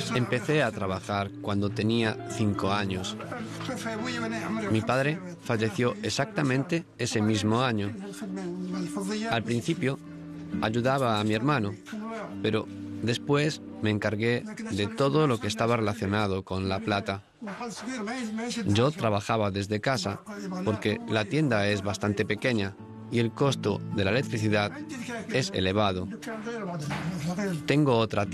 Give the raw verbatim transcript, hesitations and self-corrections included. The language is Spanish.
Empecé a trabajar cuando tenía cinco años. Mi padre falleció exactamente ese mismo año. Al principio ayudaba a mi hermano, pero después me encargué de todo lo que estaba relacionado con la plata. Yo trabajaba desde casa porque la tienda es bastante pequeña y el costo de la electricidad es elevado. Tengo otra